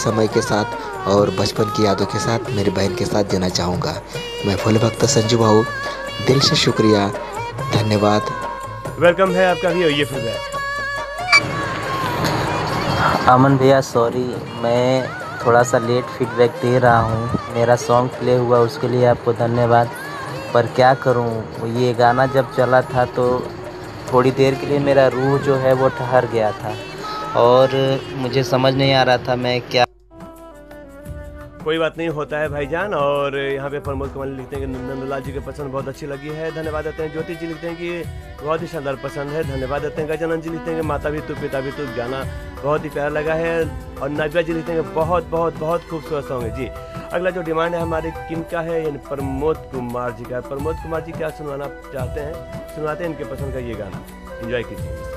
समय के साथ और बचपन की यादों के साथ मेरी बहन के साथ जीना चाहूँगा। मैं भोले भक्त संजू भाऊ, दिल से शुक्रिया, धन्यवाद। वेलकम है आपका भी, ये फिर है अमन भैया, सॉरी मैं थोड़ा सा लेट फीडबैक दे रहा हूँ। मेरा सॉन्ग प्ले हुआ उसके लिए आपको धन्यवाद। पर क्या करूँ, ये गाना जब चला था तो थोड़ी देर के लिए मेरा रूह जो है वो ठहर गया था और मुझे समझ नहीं आ रहा था मैं क्या। कोई बात नहीं, होता है भाईजान। और यहाँ पे प्रमोद कुमार लिखते हैं कि नंदलाल जी की पसंद बहुत अच्छी लगी है, धन्यवाद देते हैं। ज्योति जी लिखते हैं कि बहुत ही शानदार पसंद है, धन्यवाद देते हैं। गजानंद जी लिखते हैं कि माता भी तू पिता भी तू, गाना बहुत ही प्यारा लगा है। और नाबिया जी लिखते हैं कि बहुत बहुत बहुत खूबसूरत सॉन्ग है जी। अगला जो डिमांड है हमारे किनका है, यानी प्रमोद कुमार जी का। प्रमोद कुमार जी क्या सुनवाना चाहते हैं, सुनवाते हैं इनके पसंद का ये गाना, एंजॉय कीजिए।